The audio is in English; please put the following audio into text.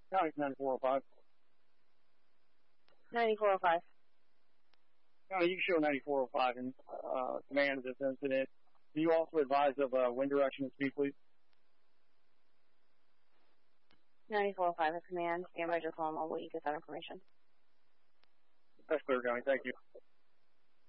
County 9405. 9405. County, you can show 9405 in command of this incident. Do you also advise of wind direction and speed, please? 9405 is command. Stand by just one. I'll wait you get that information. That's clear, County. Thank you.